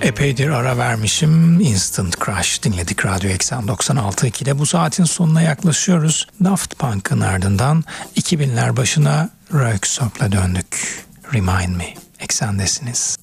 Epeydir ara vermişim. Instant Crush dinledik Radyo Eksen 96.2'de. Bu saatin sonuna yaklaşıyoruz. Daft Punk'ın ardından 2000'ler başına Röyksopp'la döndük. Remind Me. Eksendesiniz.